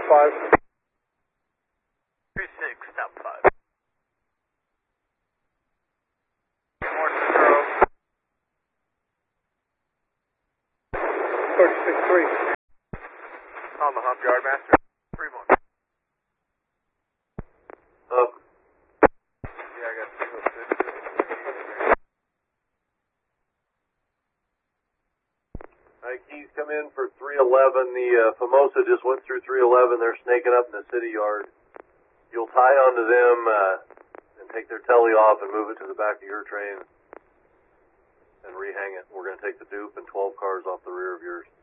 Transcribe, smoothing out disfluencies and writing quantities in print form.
5. 36, stop 5. More zero. 36-3. On the hump, yard master. 3-1. Up. Yeah, I got 206. Keys come in for 311. The Famosa just went through 311. They're snaking up in the city yard. You'll tie onto them and take their telly off and move it to the back of your train and rehang it. We're going to take the dupe and 12 cars off the rear of yours.